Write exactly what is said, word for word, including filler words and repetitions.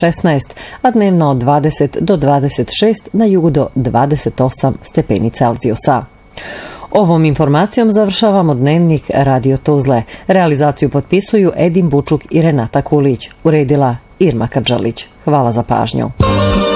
šesnaest, a dnevno od dvadeset do dvadeset šest, na jugu do dvadeset osam stepeni Celzijusa. Ovom informacijom završavamo dnevnik Radio Tuzle. Realizaciju potpisuju Edin Bučuk i Renata Kulić. Uredila Irma Krđalić. Hvala za pažnju.